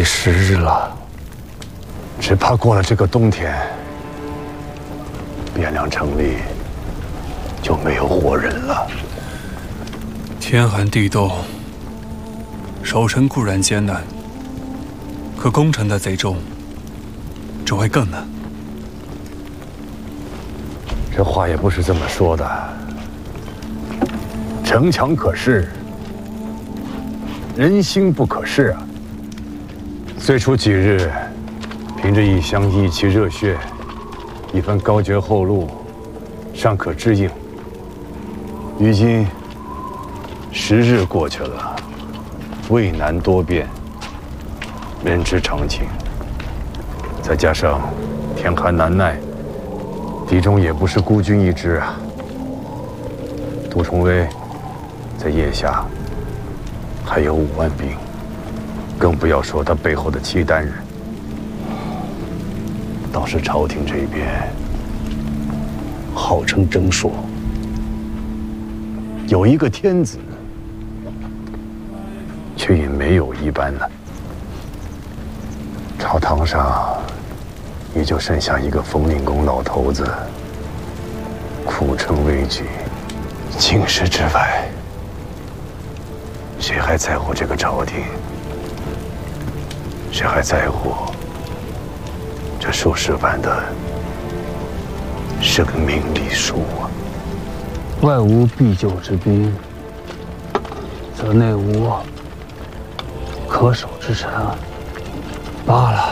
10日了，只怕过了这个冬天，汴梁城里就没有活人了。 天寒地冻，守城固然艰难，可攻城的贼众只会更难。 这话也不是这么说的。城墙可视，人心不可视啊。最初几日，凭着一腔义气热血，一番高洁厚禄，尚可支应。如今10日过去了，渭南多变，人之常情。再加上天寒难耐，敌中也不是孤军一支啊。杜重威在腋下还有5万兵，更不要说他背后的契丹人。倒是朝廷这边号称征朔，有一个天子，却也没有一般呢。朝堂上也就剩下一个冯令公老头子，苦撑危局。京师之外，谁还在乎这个朝廷？谁还在乎这数十万的生命礼数啊？ 外无必救之兵，则内无可守之臣。罢了。